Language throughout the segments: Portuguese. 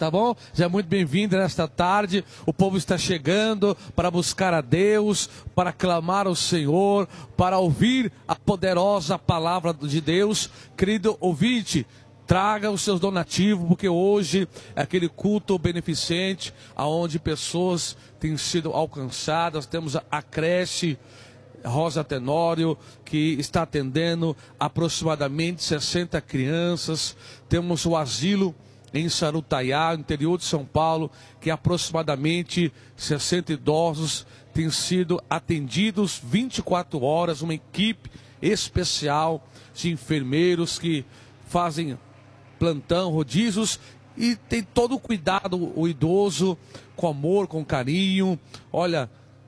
tá bom? Já é muito bem-vinda nesta tarde. O povo está chegando para buscar a Deus, para clamar ao Senhor, para ouvir a poderosa palavra de Deus. Querido ouvinte, traga os seus donativos, porque hoje é aquele culto beneficente, onde pessoas têm sido alcançadas. Temos a creche Rosa Tenório, que está atendendo aproximadamente 60 crianças. Temos o asilo em Sarutaiá, interior de São Paulo, que aproximadamente 60 idosos têm sido atendidos 24 horas, uma equipe especial de enfermeiros que fazem plantão, rodízios, e tem todo o cuidado, o idoso, com amor, com carinho. Olha,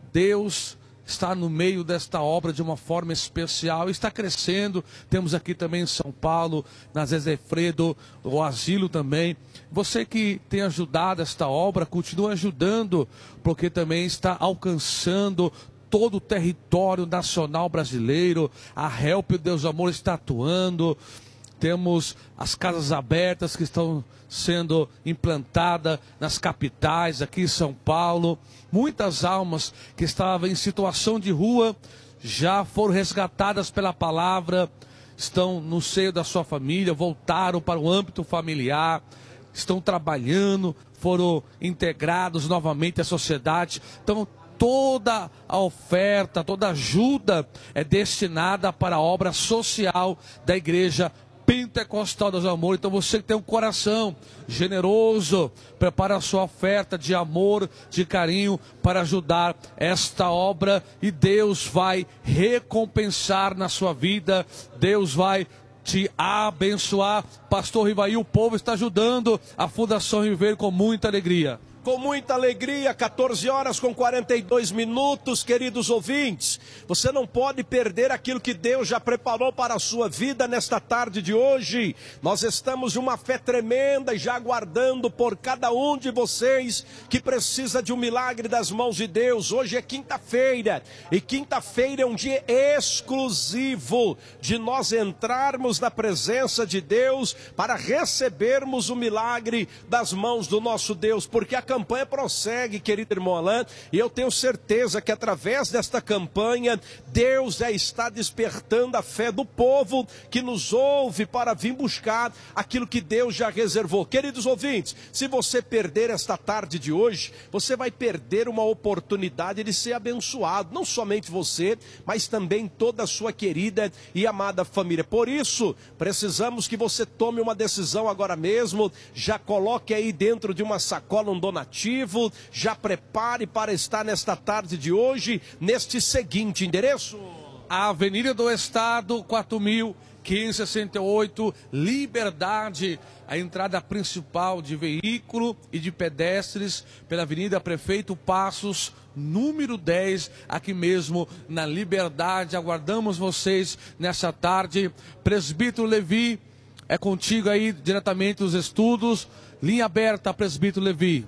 Deus está no meio desta obra de uma forma especial, está crescendo. Temos aqui também em São Paulo, na Zezé Fredo, o asilo também. Você que tem ajudado esta obra, continua ajudando, porque também está alcançando todo o território nacional brasileiro. A Help, Deus Amor, está atuando. Temos as casas abertas que estão sendo implantadas nas capitais, aqui em São Paulo. Muitas almas que estavam em situação de rua já foram resgatadas pela palavra, estão no seio da sua família, voltaram para o âmbito familiar, estão trabalhando, foram integrados novamente à sociedade. Então, toda a oferta, toda a ajuda é destinada para a obra social da Igreja Pentecostal do Amor. Então você que tem um coração generoso, prepara a sua oferta de amor, de carinho, para ajudar esta obra, e Deus vai recompensar na sua vida. Deus vai te abençoar. Pastor Rivaí, o povo está ajudando a Fundação Ribeiro com muita alegria. Com muita alegria, 14 horas com 42 minutos, queridos ouvintes. Você não pode perder aquilo que Deus já preparou para a sua vida nesta tarde de hoje. Nós estamos de uma fé tremenda e já aguardando por cada um de vocês que precisa de um milagre das mãos de Deus. Hoje é quinta-feira, e quinta-feira é um dia exclusivo de nós entrarmos na presença de Deus para recebermos o milagre das mãos do nosso Deus, porque a campanha prossegue, querido irmão Alain, e eu tenho certeza que através desta campanha, Deus já está despertando a fé do povo que nos ouve para vir buscar aquilo que Deus já reservou. Queridos ouvintes, se você perder esta tarde de hoje, você vai perder uma oportunidade de ser abençoado, não somente você, mas também toda a sua querida e amada família. Por isso, precisamos que você tome uma decisão agora mesmo, já coloque aí dentro de uma sacola um donativo, já prepare para estar nesta tarde de hoje, neste seguinte endereço: a Avenida do Estado, 4.568, Liberdade, a entrada principal de veículo e de pedestres pela Avenida Prefeito Passos, número 10, aqui mesmo na Liberdade. Aguardamos vocês nessa tarde. Presbítero Levi, é contigo aí diretamente os estudos. Linha aberta, Presbítero Levi.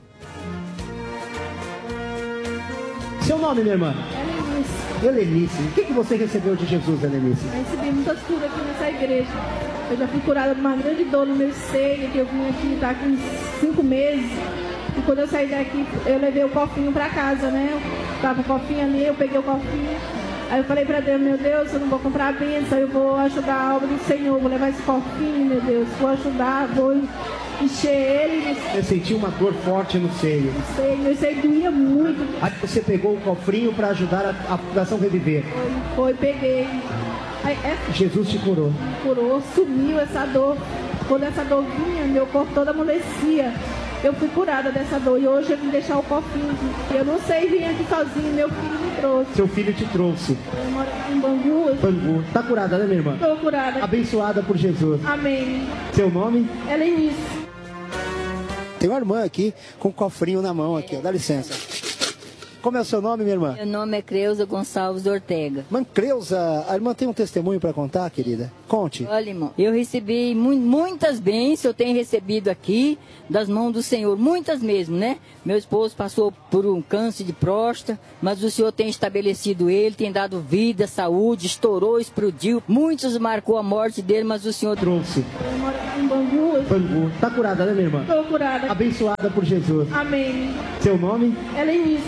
Seu nome, minha irmã? Helenice. O que você recebeu de Jesus, Helenice? Eu recebi muitas curas aqui nessa igreja. Eu já fui curada de uma grande dor no meu seio, que eu vim aqui, está com 5 meses. E quando eu saí daqui, eu levei o cofrinho para casa, né? Tava o cofrinho ali, eu peguei o cofrinho. Aí eu falei para Deus: meu Deus, eu não vou comprar a bênção, eu vou ajudar a obra do Senhor, vou levar esse cofrinho, meu Deus, vou ajudar, vou encher ele. Você sentiu uma dor forte no seio? Meu seio doía muito. Aí você pegou o cofrinho para ajudar a Fundação Reviver? Foi, peguei. Aí, Jesus te curou? Curou, sumiu essa dor. Quando essa dor vinha, meu corpo todo amolecia. Eu fui curada dessa dor e hoje eu vim deixar o cofrinho. Eu não sei vir aqui sozinho, meu filho me trouxe. Seu filho te trouxe? Eu moro em Bangu. Bangu. Tá curada, né, minha irmã? Estou curada. Abençoada por Jesus. Amém. Seu nome? Helenice. Tem uma irmã aqui com um cofrinho na mão aqui, ó. Dá licença. Como é o seu nome, minha irmã? Meu nome é Creuza Gonçalves Ortega. Irmã Creuza, a irmã tem um testemunho para contar, querida? Conte. Olha, irmão, eu recebi muitas bênçãos, eu tenho recebido aqui das mãos do Senhor, muitas mesmo, né? Meu esposo passou por um câncer de próstata, mas o Senhor tem estabelecido ele, tem dado vida, saúde, estourou, explodiu. Muitos marcou a morte dele, mas o Senhor trouxe. Eu moro em Bangu. Está curada, né, minha irmã? Estou curada. Abençoada por Jesus. Amém. Seu nome? Helenice.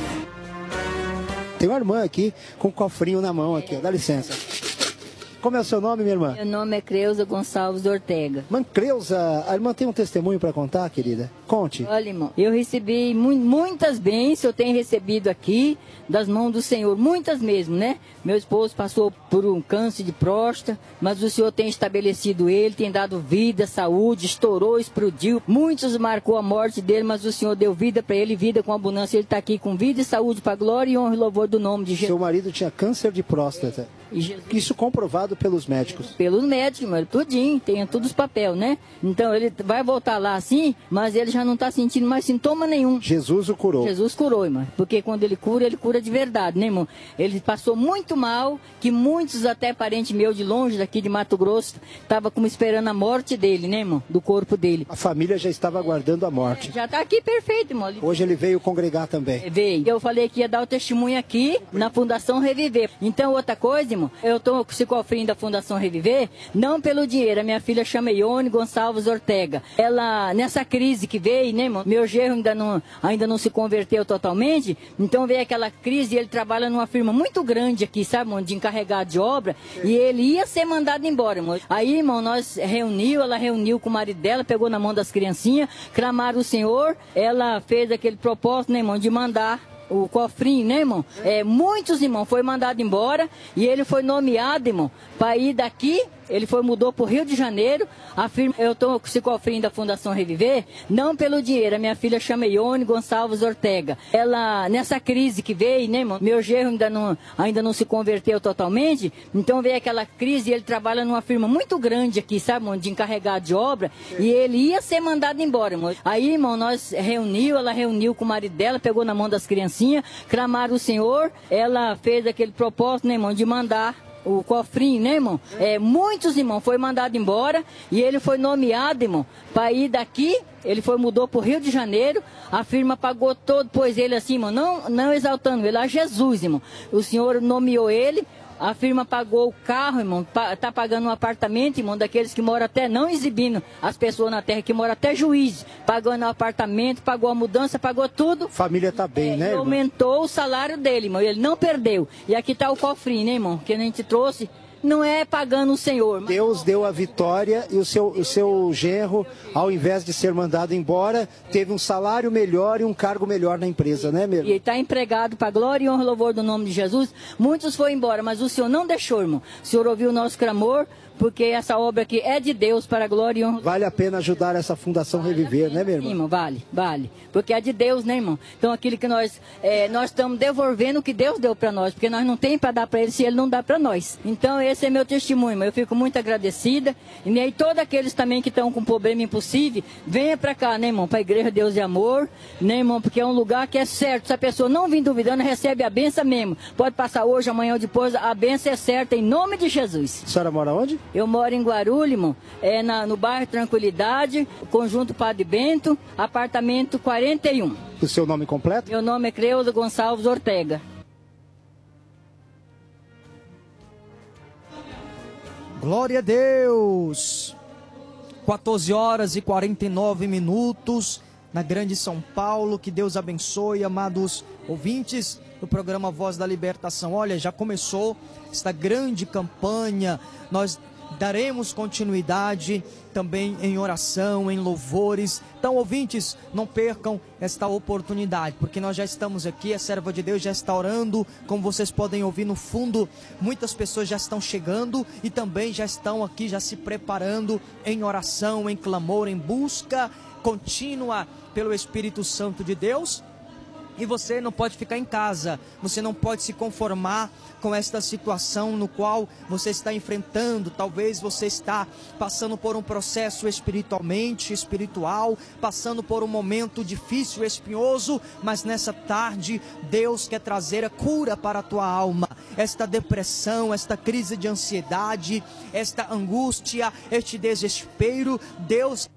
Tem uma irmã aqui com um cofrinho na mão aqui, ó. Dá licença. Como é o seu nome, minha irmã? Meu nome é Creuza Gonçalves Ortega. Irmã Creuza, a irmã tem um testemunho para contar, querida? Conte. Olha, irmão, eu recebi muitas bênçãos, eu tenho recebido aqui das mãos do Senhor, muitas mesmo, né? Meu esposo passou por um câncer de próstata, mas o Senhor tem estabelecido ele, tem dado vida, saúde, estourou, explodiu. Muitos marcou a morte dele, mas o Senhor deu vida para ele, vida com abundância. Ele está aqui com vida e saúde para a glória e honra e louvor do nome de Jesus. Seu marido tinha câncer de próstata. E Jesus, Isso comprovado pelos médicos. pelos médicos, mas tudinho, tem todos os papéis, né? Então ele vai voltar lá assim, mas ele já não está sentindo mais sintoma nenhum. Jesus o curou. Jesus curou, irmão. Porque quando ele cura de verdade, né, irmão? Ele passou muito mal, que muitos, até parentes meus de longe, daqui de Mato Grosso, estavam como esperando a morte dele, né, irmão? Do corpo dele. A família já estava aguardando a morte. Já está aqui perfeito, irmão. Hoje ele veio congregar também. Veio. Eu falei que ia dar o testemunho aqui na Fundação Reviver. Então, outra coisa, irmão, eu estou com esse cofrinho da Fundação Reviver, não pelo dinheiro. A minha filha chama Ione Gonçalves Ortega. Ela, nessa crise que veio, né, irmão? Meu genro ainda não se converteu totalmente. Então veio aquela crise e ele trabalha numa firma muito grande aqui, sabe, irmão? De encarregado de obra. E ele ia ser mandado embora, irmão. Aí, irmão, ela reuniu com o marido dela, pegou na mão das criancinhas, clamaram o Senhor. Ela fez aquele propósito, né, irmão, de mandar o cofrinho, né, irmão? Muitos, irmão, foi mandado embora e ele foi nomeado, irmão, para ir daqui. Ele mudou para o Rio de Janeiro. A firma, eu estou com esse cofrinho da Fundação Reviver, não pelo dinheiro. A minha filha chama Ione Gonçalves Ortega. Ela, nessa crise que veio, né, irmão? Meu genro ainda não se converteu totalmente. Então veio aquela crise e ele trabalha numa firma muito grande aqui, sabe, irmão? De encarregado de obra. E ele ia ser mandado embora, irmão. Aí, irmão, ela reuniu com o marido dela, pegou na mão das criancinhas, clamaram o Senhor. Ela fez aquele propósito, né, irmão, de mandar o cofrinho, né, irmão? Muitos, irmão, foi mandado embora e ele foi nomeado, irmão, para ir daqui. Ele mudou para o Rio de Janeiro. A firma pagou todo, pôs ele assim, irmão, não exaltando ele, a Jesus, irmão. O Senhor nomeou ele. A firma pagou o carro, irmão, tá pagando um apartamento, irmão, daqueles que moram até, não exibindo as pessoas na terra, que moram até juiz, pagando o apartamento, pagou a mudança, pagou tudo. Família tá bem, né, irmão? Aumentou o salário dele, irmão, ele não perdeu. E aqui tá o cofrinho, né, irmão, que a gente trouxe. Não é pagando o Senhor. Mas Deus deu a vitória e o seu genro, ao invés de ser mandado embora, teve um salário melhor e um cargo melhor na empresa, né, meu irmão? E ele está empregado para a glória e honra e louvor do nome de Jesus. Muitos foram embora, mas o Senhor não deixou, irmão. O Senhor ouviu o nosso clamor, porque essa obra aqui é de Deus para a glória e honra. Vale a pena ajudar essa Fundação Reviver, né, meu irmão? Sim, irmão, vale. Porque é de Deus, né, irmão? Então aquilo que nós estamos devolvendo o que Deus deu para nós, porque nós não temos para dar para Ele se Ele não dá para nós. Então esse é meu testemunho, irmão. Eu fico muito agradecida. E aí todos aqueles também que estão com problema impossível, venha para cá, né, irmão? Para a Igreja Deus e Amor, né, irmão? Porque é um lugar que é certo. Se a pessoa não vir duvidando, recebe a benção mesmo. Pode passar hoje, amanhã ou depois, a benção é certa, em nome de Jesus. A senhora mora onde? Eu moro em Guarulhos, irmão, no bairro Tranquilidade, Conjunto Padre Bento, apartamento 41. O seu nome completo? Meu nome é Creuza Gonçalves Ortega. Glória a Deus! 14 horas e 49 minutos na Grande São Paulo. Que Deus abençoe, amados ouvintes do programa Voz da Libertação. Olha, já começou esta grande campanha. Nós daremos continuidade também em oração, em louvores. Então, ouvintes, não percam esta oportunidade, porque nós já estamos aqui, a serva de Deus já está orando. Como vocês podem ouvir no fundo, muitas pessoas já estão chegando e também já estão aqui, já se preparando em oração, em clamor, em busca contínua pelo Espírito Santo de Deus. E você não pode ficar em casa, você não pode se conformar com esta situação no qual você está enfrentando. Talvez você está passando por um processo espiritual, passando por um momento difícil, espinhoso, mas nessa tarde Deus quer trazer a cura para a tua alma. Esta depressão, esta crise de ansiedade, esta angústia, este desespero, Deus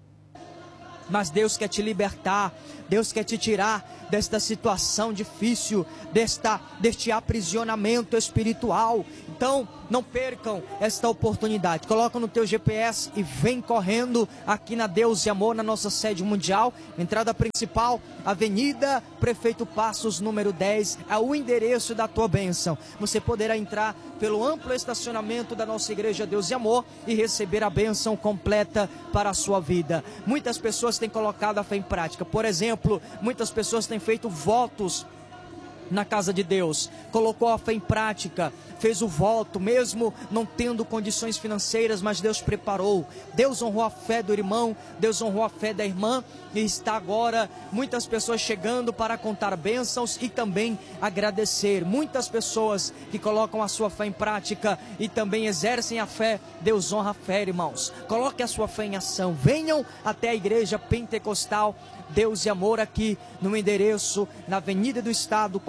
quer te libertar, Deus quer te tirar desta situação difícil, deste aprisionamento espiritual. Então, não percam esta oportunidade. Coloca no teu GPS e vem correndo aqui na Deus e Amor, na nossa sede mundial. Entrada principal, Avenida Prefeito Passos, número 10. É o endereço da tua bênção. Você poderá entrar pelo amplo estacionamento da nossa igreja Deus e Amor e receber a bênção completa para a sua vida. Muitas pessoas têm colocado a fé em prática. Por exemplo, muitas pessoas têm feito votos na casa de Deus, colocou a fé em prática, fez o voto, mesmo não tendo condições financeiras, mas Deus preparou. Deus honrou a fé do irmão, Deus honrou a fé da irmã, e está agora muitas pessoas chegando para contar bênçãos e também agradecer. Muitas pessoas que colocam a sua fé em prática e também exercem a fé. Deus honra a fé, irmãos. Coloque a sua fé em ação. Venham até a igreja pentecostal Deus e Amor, aqui no endereço, na Avenida do Estado,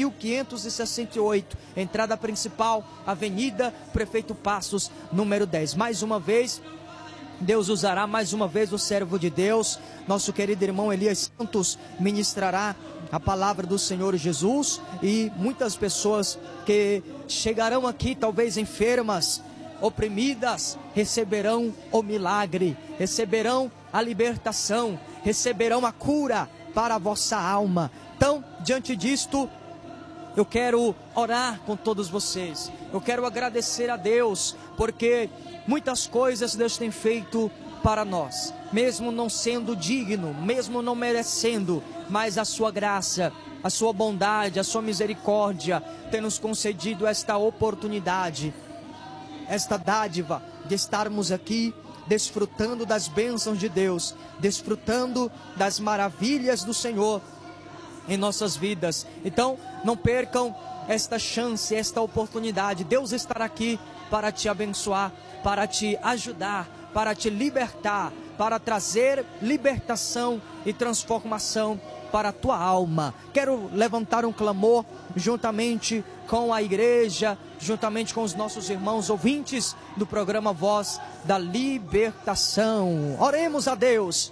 4568, entrada principal, Avenida Prefeito Passos, número 10. Mais uma vez, Deus usará mais uma vez o servo de Deus, nosso querido irmão Elias Santos, ministrará a palavra do Senhor Jesus, e muitas pessoas que chegarão aqui, talvez enfermas, oprimidas, receberão o milagre, receberão a libertação, receberão a cura para a vossa alma. Então, diante disto, eu quero orar com todos vocês. Eu quero agradecer a Deus, porque muitas coisas Deus tem feito para nós, mesmo não sendo digno, mesmo não merecendo, mas a sua graça, a sua bondade, a sua misericórdia tem nos concedido esta oportunidade, esta dádiva de estarmos aqui desfrutando das bênçãos de Deus, desfrutando das maravilhas do Senhor em nossas vidas. Então, não percam esta chance, esta oportunidade. Deus estará aqui para te abençoar, para te ajudar, para te libertar, para trazer libertação e transformação para a tua alma. Quero levantar um clamor juntamente com a igreja, juntamente com os nossos irmãos ouvintes do programa Voz da Libertação. Oremos a Deus.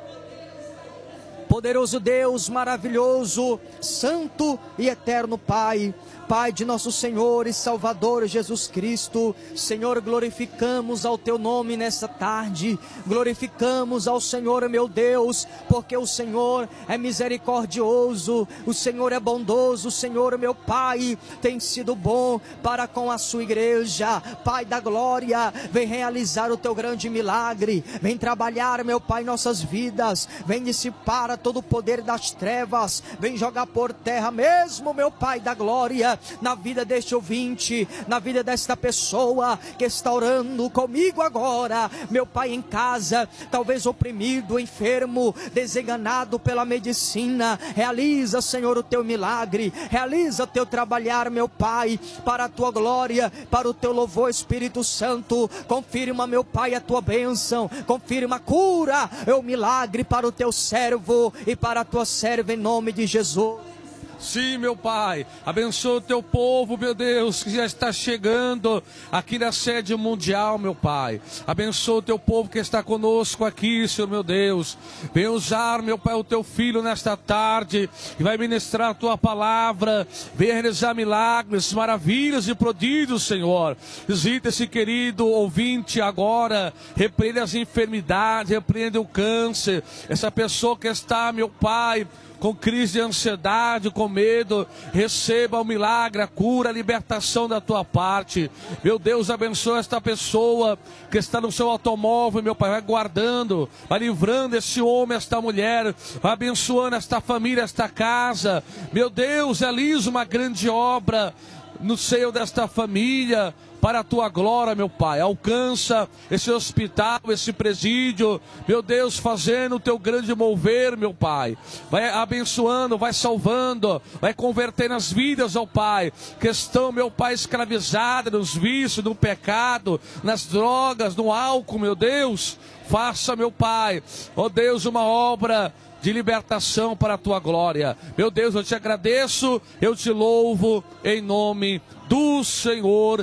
Poderoso Deus, maravilhoso, santo e eterno Pai, Pai de nosso Senhor e Salvador Jesus Cristo, Senhor, glorificamos ao Teu nome nessa tarde, glorificamos ao Senhor, meu Deus, porque o Senhor é misericordioso, o Senhor é bondoso, o Senhor, meu Pai, tem sido bom para com a sua igreja. Pai da glória, vem realizar o Teu grande milagre, vem trabalhar, meu Pai, nossas vidas, vem dissipar todo o poder das trevas, vem jogar por terra mesmo, meu Pai da glória, na vida deste ouvinte, na vida desta pessoa que está orando comigo agora, meu Pai, em casa, talvez oprimido, enfermo, desenganado pela medicina. Realiza, Senhor, o Teu milagre, realiza o Teu trabalhar, meu Pai, para a Tua glória, para o Teu louvor, Espírito Santo. Confirma, meu Pai, a Tua bênção, confirma a cura, o milagre para o Teu servo e para a Tua serva, em nome de Jesus. Sim, meu Pai, abençoa o Teu povo, meu Deus, que já está chegando aqui na sede mundial, meu Pai. Abençoa o Teu povo que está conosco aqui, Senhor, meu Deus. Vem usar, meu Pai, o Teu Filho nesta tarde, que vai ministrar a Tua palavra. Vem realizar milagres, maravilhas e prodígios, Senhor. Visita esse querido ouvinte agora, repreende as enfermidades, repreende o câncer. Essa pessoa que está, meu Pai, com crise de ansiedade, com medo, receba o milagre, a cura, a libertação da Tua parte. Meu Deus, abençoa esta pessoa que está no seu automóvel, meu Pai, vai guardando, vai livrando esse homem, esta mulher, vai abençoando esta família, esta casa. Meu Deus, realiza uma grande obra no seio desta família, para a Tua glória, meu Pai. Alcança esse hospital, esse presídio, meu Deus, fazendo o Teu grande mover, meu Pai. Vai abençoando, vai salvando, vai convertendo as vidas, ó Pai, que estão, meu Pai, escravizadas nos vícios, no pecado, nas drogas, no álcool, meu Deus. Faça, meu Pai, ó Deus, uma obra de libertação para a Tua glória. Meu Deus, eu Te agradeço, eu Te louvo, em nome do Senhor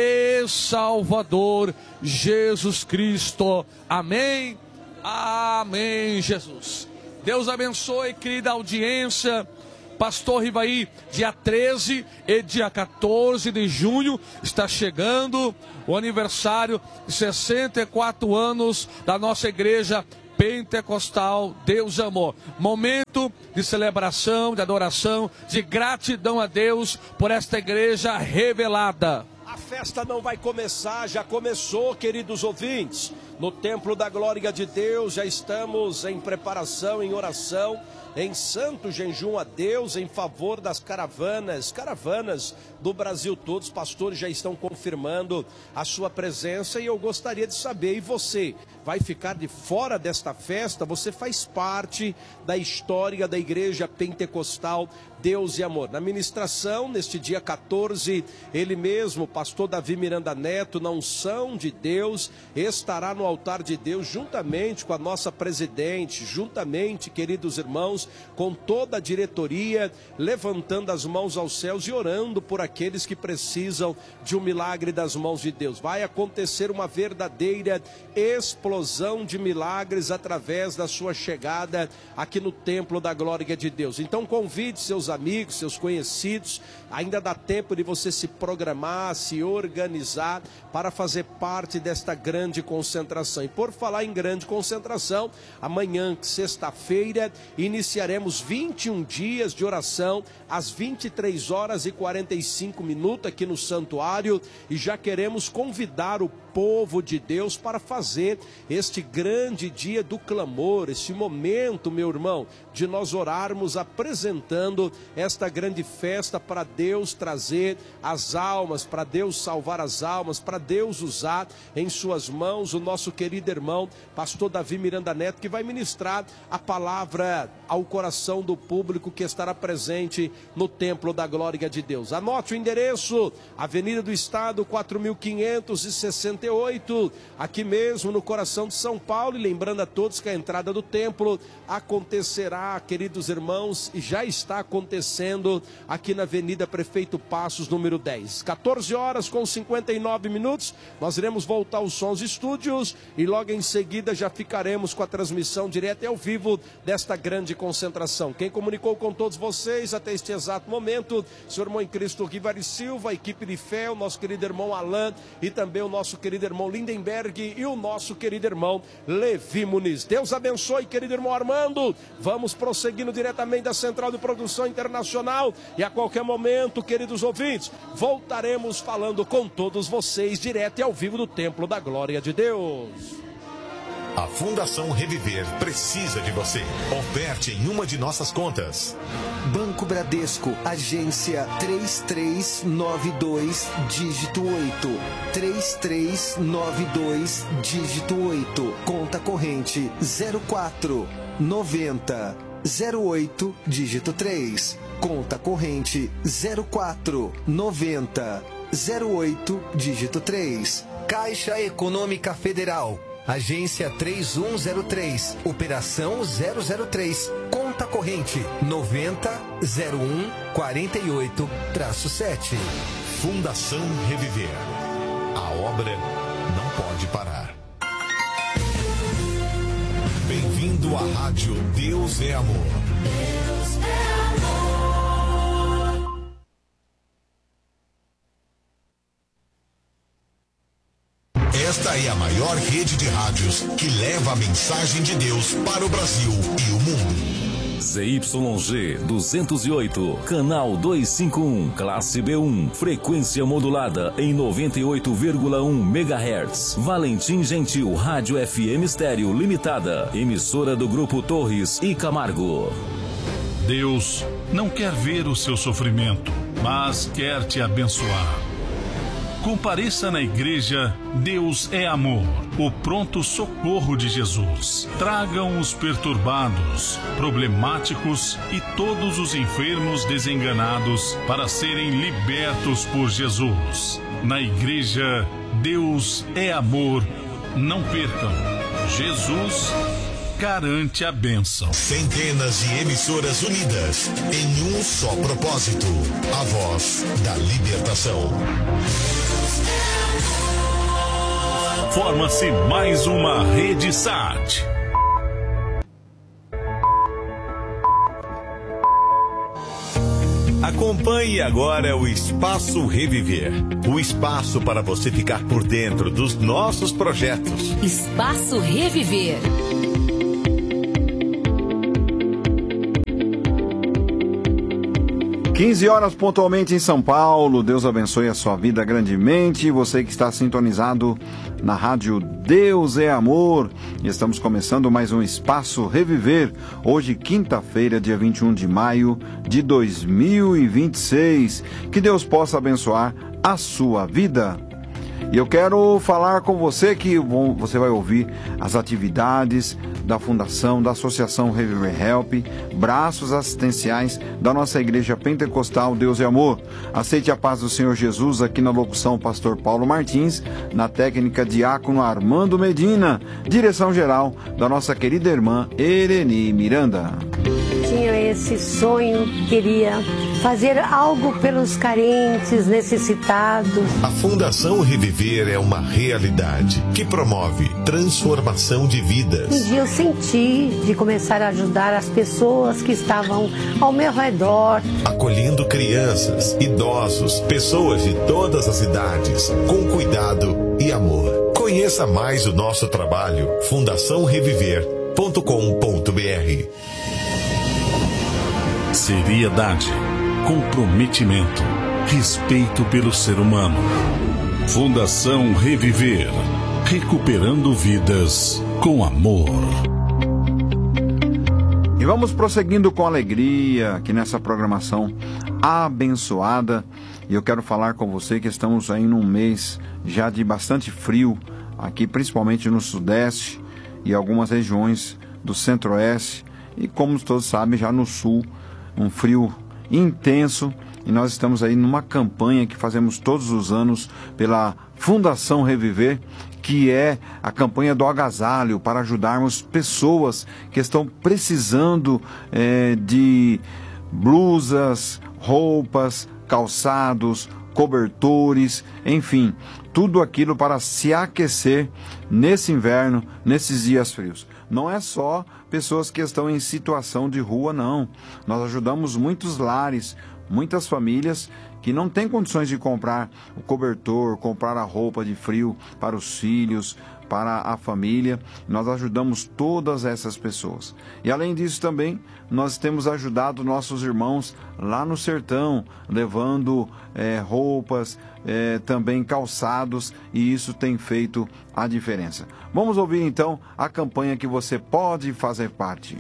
e Salvador Jesus Cristo. Amém, amém, Jesus. Deus abençoe, querida audiência Pastor Rivaí, dia 13 e dia 14 de junho está chegando o aniversário de 64 anos da nossa igreja pentecostal Deus Amor. Momento de celebração, de adoração, de gratidão a Deus por esta igreja revelada. A festa não vai começar, já começou, queridos ouvintes. No Templo da Glória de Deus, já estamos em preparação, em oração, em santo jejum a Deus, em favor das caravanas do Brasil todo. Os pastores já estão confirmando a sua presença e eu gostaria de saber, e você vai ficar de fora desta festa? Você faz parte da história da Igreja Pentecostal Deus e Amor. Na ministração, neste dia 14, ele mesmo, pastor Davi Miranda Neto, na unção de Deus, estará no altar de Deus, juntamente com a nossa presidente, juntamente, queridos irmãos, com toda a diretoria, levantando as mãos aos céus e orando por aqueles que precisam de um milagre das mãos de Deus. Vai acontecer uma verdadeira explosão de milagres através da sua chegada aqui no Templo da Glória de Deus. Então convide seus amigos, seus conhecidos, ainda dá tempo de você se programar, se organizar para fazer parte desta grande concentração. E por falar em grande concentração, amanhã, sexta-feira, iniciaremos 21 dias de oração às 23 horas e 45 minutos aqui no santuário e já queremos convidar o povo de Deus para fazer este grande dia do clamor, este momento, meu irmão, de nós orarmos apresentando esta grande festa para Deus trazer as almas, para Deus salvar as almas, para Deus usar em suas mãos o nosso querido irmão, pastor Davi Miranda Neto, que vai ministrar a palavra ao coração do público que estará presente no Templo da Glória de Deus. Anote o endereço, Avenida do Estado, 4568, aqui mesmo no coração de São Paulo. E lembrando a todos que a entrada do templo acontecerá, queridos irmãos, e já está acontecendo aqui na Avenida Prefeito Passos, número 10. 14 horas com 59 minutos, nós iremos voltar aos sons estúdios e logo em seguida já ficaremos com a transmissão direta e ao vivo desta grande concentração. Quem comunicou com todos vocês até este exato momento, senhor irmão em Cristo Rivari Silva, a equipe de fé, o nosso querido irmão Alain e também o nosso querido irmão Lindenberg e o nosso querido irmão Levi Muniz. Deus abençoe, querido irmão Armando. Vamos prosseguindo diretamente da Central de Produção Internacional e a qualquer momento, queridos ouvintes, voltaremos falando com todos vocês direto e ao vivo do Templo da Glória de Deus. A Fundação Reviver precisa de você. Oferte em uma de nossas contas. Banco Bradesco, agência 3392, dígito 8. 3392, dígito 8. Conta corrente 0490 08, dígito 3. Conta corrente 0490 08, dígito 3. Caixa Econômica Federal. Agência 3103, operação 003, conta corrente 900148-7. Fundação Reviver. A obra não pode parar. Bem-vindo à Rádio Deus é Amor. Deus é amor. Esta é a maior rede de rádios que leva a mensagem de Deus para o Brasil e o mundo. ZYG 208, canal 251, classe B1, frequência modulada em 98,1 MHz. Valentim Gentil, Rádio FM Estéreo Limitada, emissora do Grupo Torres e Camargo. Deus não quer ver o seu sofrimento, mas quer te abençoar. Compareça na igreja Deus é Amor, o pronto socorro de Jesus. Tragam os perturbados, problemáticos e todos os enfermos desenganados para serem libertos por Jesus. Na igreja Deus é Amor, não percam. Jesus garante a bênção. Centenas de emissoras unidas em um só propósito: a voz da libertação. Forma-se mais uma Rede Acompanhe agora o Espaço Reviver. O espaço para você ficar por dentro dos nossos projetos. Espaço Reviver. 15 horas pontualmente em São Paulo. Deus abençoe a sua vida grandemente. Você que está sintonizado na rádio Deus é Amor. Estamos começando mais um Espaço Reviver. Hoje, quinta-feira, dia 21 de maio de 2026. Que Deus possa abençoar a sua vida. E eu quero falar com você que você vai ouvir as atividades da Fundação, da Associação Reviver Help, braços assistenciais da nossa Igreja Pentecostal Deus é Amor. Aceite a paz do Senhor Jesus. Aqui na locução, Pastor Paulo Martins, na técnica, Diácono Armando Medina, direção geral da nossa querida irmã Ereni Miranda. Tinha esse sonho, queria fazer algo pelos carentes, necessitados. A Fundação Reviver é uma realidade que promove transformação de vidas. Um dia eu senti de começar a ajudar as pessoas que estavam ao meu redor. Acolhendo crianças, idosos, pessoas de todas as idades, com cuidado e amor. Conheça mais o nosso trabalho, fundaçãoreviver.com.br. Seriedade, comprometimento, respeito pelo ser humano. Fundação Reviver, recuperando vidas com amor. E vamos prosseguindo com alegria aqui nessa programação abençoada. E eu quero falar com você que estamos aí num mês já de bastante frio, aqui principalmente no Sudeste e algumas regiões do Centro-Oeste. E como todos sabem, já no Sul, um frio intenso, e nós estamos aí numa campanha que fazemos todos os anos pela Fundação Reviver, que é a campanha do agasalho, para ajudarmos pessoas que estão precisando de blusas, roupas, calçados, cobertores, enfim, tudo aquilo para se aquecer nesse inverno, nesses dias frios. Não é só pessoas que estão em situação de rua, não. Nós ajudamos muitos lares, muitas famílias que não têm condições de comprar o cobertor, comprar a roupa de frio para os filhos, para a família. Nós ajudamos todas essas pessoas. E além disso também, nós temos ajudado nossos irmãos lá no sertão, levando roupas, também calçados, e isso tem feito a diferença. Vamos ouvir então a campanha que você pode fazer parte.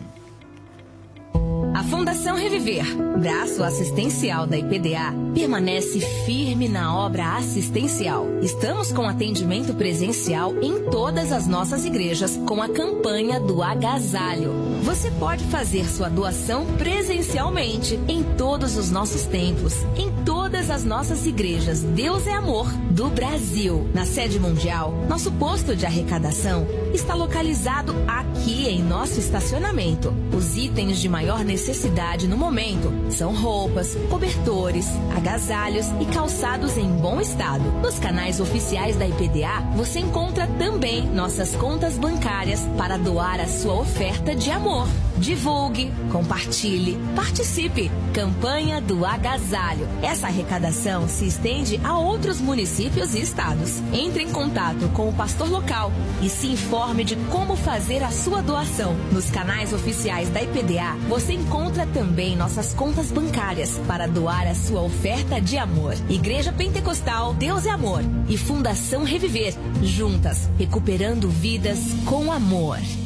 A Fundação Reviver, braço assistencial da IPDA, permanece firme na obra assistencial. Estamos com atendimento presencial em todas as nossas igrejas com a campanha do agasalho. Você pode fazer sua doação presencialmente em todos os nossos templos, em todas as nossas igrejas Deus é Amor do Brasil. Na sede mundial, nosso posto de arrecadação está localizado aqui em nosso estacionamento. Os itens de maior necessidade no momento são roupas, cobertores, agasalhos e calçados em bom estado. Nos canais oficiais da IPDA, você encontra também nossas contas bancárias para doar a sua oferta de amor. Divulgue, compartilhe, participe. Campanha do agasalho. Essa arrecadação se estende a outros municípios e estados. Entre em contato com o pastor local e se informe de como fazer a sua doação. Nos canais oficiais da IPDA, você encontra também nossas contas bancárias para doar a sua oferta de amor. Igreja Pentecostal Deus é Amor e Fundação Reviver, juntas, recuperando vidas com amor.